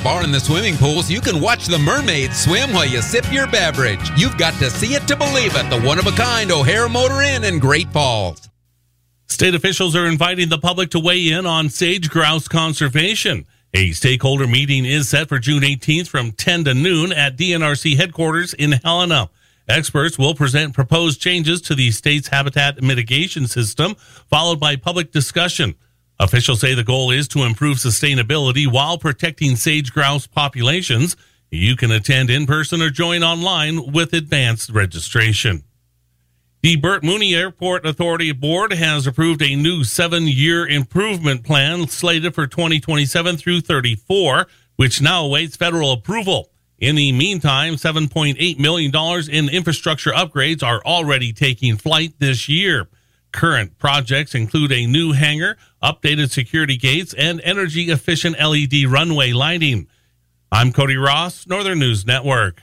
bar and the swimming pools, you can watch the mermaids swim while you sip your beverage. You've got to see it to believe it. The one-of-a-kind O'Hare Motor Inn in Great Falls. State officials are inviting the public to weigh in on sage grouse conservation. A stakeholder meeting is set for June 18th from 10 to noon at DNRC headquarters in Helena. Experts will present proposed changes to the state's habitat mitigation system, followed by public discussion. Officials say the goal is to improve sustainability while protecting sage grouse populations. You can attend in person or join online with advanced registration. The Burt Mooney Airport Authority Board has approved a new 7-year improvement plan slated for 2027 through 34, which now awaits federal approval. In the meantime, $7.8 million in infrastructure upgrades are already taking flight this year. Current projects include a new hangar, updated security gates, and energy-efficient LED runway lighting. I'm Cody Ross, Northern News Network.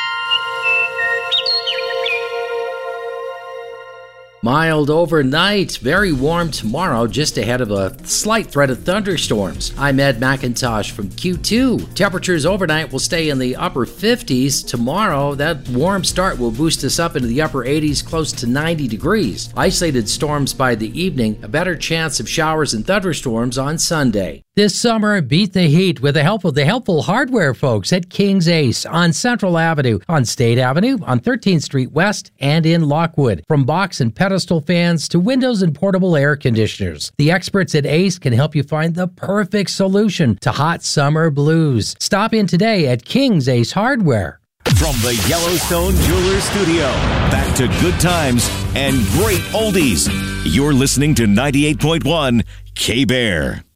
Mild overnight, very warm tomorrow, just ahead of a slight threat of thunderstorms. I'm Ed McIntosh from Q2. Temperatures overnight will stay in the upper 50s. Tomorrow, that warm start will boost us up into the upper 80s, close to 90 degrees. Isolated storms by the evening, a better chance of showers and thunderstorms on Sunday. This summer, beat the heat with the help of the helpful hardware folks at King's Ace on Central Avenue, on State Avenue, on 13th Street West, and in Lockwood. From box and pedestal fans to windows and portable air conditioners, the experts at Ace can help you find the perfect solution to hot summer blues. Stop in today at King's Ace Hardware. From the Yellowstone Jewelers Studio, back to good times and great oldies. You're listening to 98.1 K-Bear.